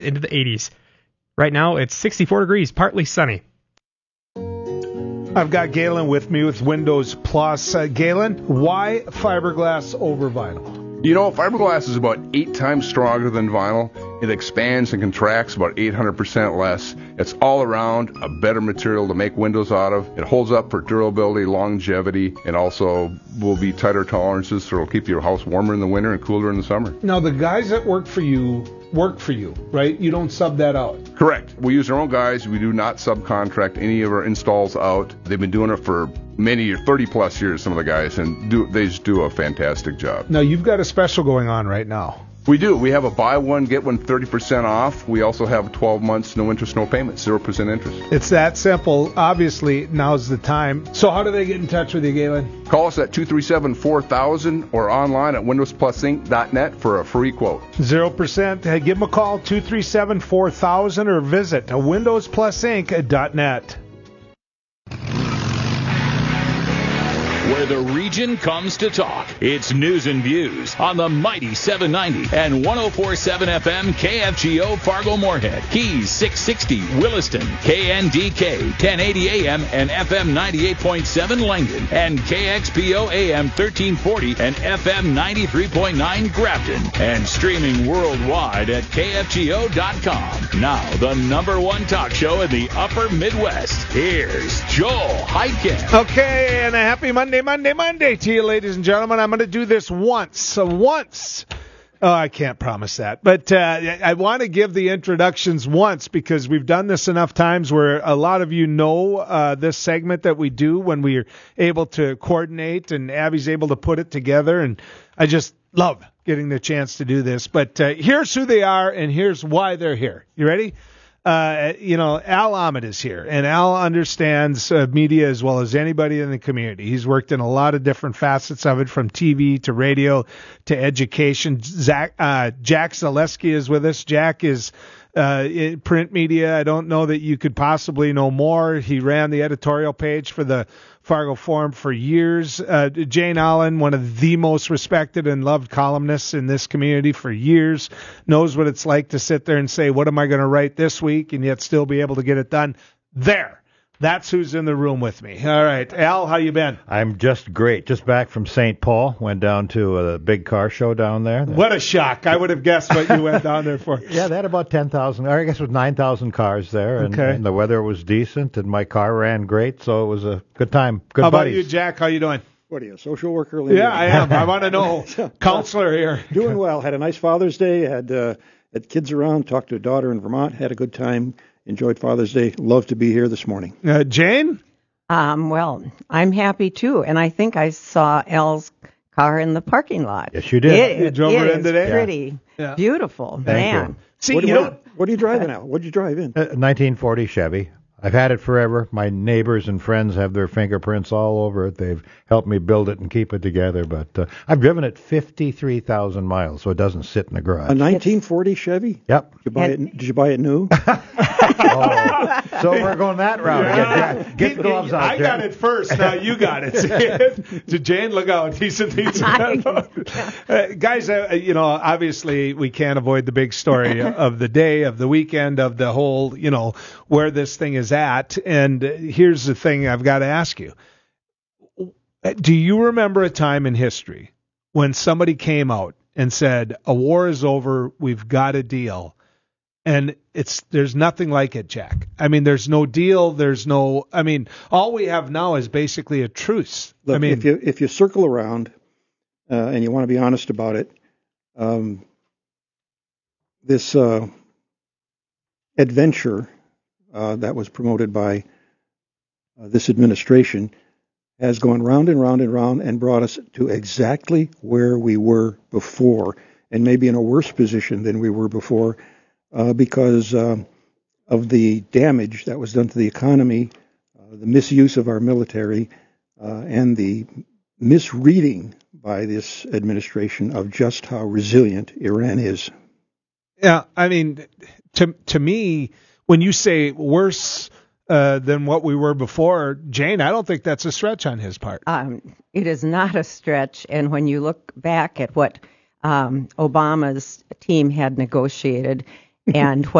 into the 80s. Right now, it's 64 degrees, partly sunny. I've got Galen with me with Windows Plus. Galen, why fiberglass over vinyl? You know, fiberglass is about 8 times stronger than vinyl. It expands and contracts about 800% less. It's all around a better material to make windows out of. It holds up for durability, longevity, and also will be tighter tolerances, so it'll keep your house warmer in the winter and cooler in the summer. Now, the guys that work for you, right? You don't sub that out. Correct. We use our own guys. We do not subcontract any of our installs out. They've been doing it for many years, 30 plus years, some of the guys, and they just do a fantastic job. Now, you've got a special going on right now. We do. We have a buy one, get one 30% off. We also have 12 months, no interest, no payment, 0% interest. It's that simple. Obviously, now's the time. So how do they get in touch with you, Galen? Call us at 237-4000 or online at windowsplusinc.net for a free quote. 0%. Hey, give them a call, 237-4000, or visit windowsplusinc.net. Where the region comes to talk. It's News and Views on the mighty 790 and 104.7 FM KFGO Fargo-Moorhead, Keys 660 Williston, KNDK 1080 AM and FM 98.7 Langdon, and KXPO AM 1340 and FM 93.9 Grafton, and streaming worldwide at KFGO.com. Now, the number one talk show in the upper Midwest. Here's Joel Heitkamp. Okay, and a happy Monday to you, ladies and gentlemen. I'm going to do this once. Oh, I can't promise that. But I want to give the introductions once because we've done this enough times where a lot of you know this segment that we do when we're able to coordinate and Abby's able to put it together. And I just love getting the chance to do this. But here's who they are and here's why they're here. You ready? Al Ahmed is here, and Al understands media as well as anybody in the community. He's worked in a lot of different facets of it, from TV to radio to education. Jack Zaleski is with us. Jack is print media. I don't know that you could possibly know more. He ran the editorial page for the Fargo Forum for years. Jane Allen, one of the most respected and loved columnists in this community for years, knows what it's like to sit there and say, what am I going to write this week, and yet still be able to get it done. That's who's in the room with me. All right. Al, how you been? I'm just great. Just back from St. Paul. Went down to a big car show down there. What a shock. I would have guessed what you went down there for. Yeah, they had about 10,000, or I guess it was 9,000 cars there. And the weather was decent, and my car ran great, so it was a good time. Good How buddies. about you, Jack? How you doing? What are you, a social worker? Yeah, I am. I want to know. Counselor here. Doing well. Had a nice Father's Day. Had kids around. Talked to a daughter in Vermont. Had a good time. Enjoyed Father's Day. Love to be here this morning. Jane? Well, I'm happy too, and I think I saw Al's car in the parking lot. Yes, you did. You drove her in today? Pretty beautiful. Thank Man. you. See, What are you driving now? What did you drive in? 1940 Chevy. I've had it forever. My neighbors and friends have their fingerprints all over it. They've helped me build it and keep it together. But I've driven it 53,000 miles, so it doesn't sit in the garage. A 1940 Chevy? Yep. Did you buy it new? So we're going that route. Get the gloves out. I got it first. Now you got it. To Jane, look out. Guys, obviously we can't avoid the big story of the day, of the weekend, of the whole, where this thing is at. And here's the thing I've got to ask you. Do you remember a time in history when somebody came out and said, a war is over, we've got a deal? And there's nothing like it, Jack. I mean, there's no deal. All we have now is basically a truce. Look, if you circle around and you want to be honest about it, this adventure that was promoted by this administration has gone round and round and round and brought us to exactly where we were before, and maybe in a worse position than we were before. Because of the damage that was done to the economy, the misuse of our military, and the misreading by this administration of just how resilient Iran is. Yeah, I mean, to me, when you say worse than what we were before, Jane, I don't think that's a stretch on his part. It is not a stretch, and when you look back at what Obama's team had negotiated, And